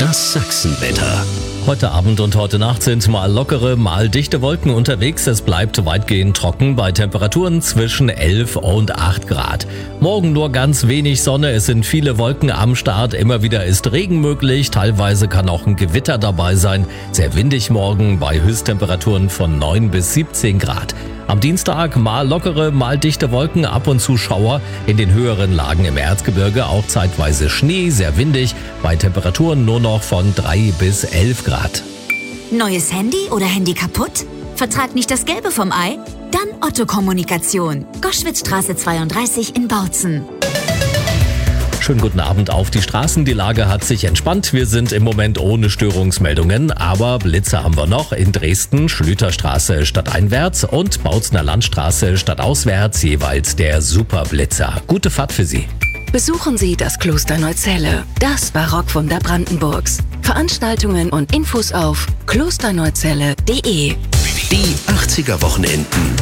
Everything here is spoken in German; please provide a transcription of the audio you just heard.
Das Sachsenwetter. Heute Abend und heute Nacht sind mal lockere, mal dichte Wolken unterwegs. Es bleibt weitgehend trocken bei Temperaturen zwischen 11 und 8 Grad. Morgen nur ganz wenig Sonne, es sind viele Wolken am Start. Immer wieder ist Regen möglich, teilweise kann auch ein Gewitter dabei sein. Sehr windig morgen bei Höchsttemperaturen von 9 bis 17 Grad. Am Dienstag mal lockere, mal dichte Wolken, ab und zu Schauer. In den höheren Lagen im Erzgebirge auch zeitweise Schnee, sehr windig. Bei Temperaturen nur noch von 3 bis 11 Grad. Neues Handy oder Handy kaputt? Vertrag nicht das Gelbe vom Ei? Dann Otto Kommunikation. Goschwitzstraße 32 in Bautzen. Schönen guten Abend auf die Straßen. Die Lage hat sich entspannt. Wir sind im Moment ohne Störungsmeldungen, aber Blitze haben wir noch in Dresden, Schlüterstraße stadteinwärts und Bautzener Landstraße stadtauswärts, jeweils der Superblitzer. Gute Fahrt für Sie. Besuchen Sie das Kloster Neuzelle, das Barockwunder Brandenburgs. Veranstaltungen und Infos auf klosterneuzelle.de. Die 80er Wochenenden.